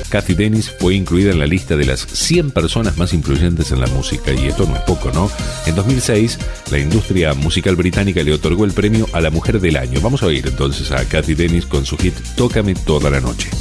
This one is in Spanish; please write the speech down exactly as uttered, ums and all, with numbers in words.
Cathy Dennis fue incluida en la lista de las cien personas más influyentes en la música, y esto no es poco, ¿no? En dos mil seis, la industria musical británica le otorgó el premio a la Mujer del Año. Vamos a oír entonces a Cathy Dennis con su hit Tócame toda la noche.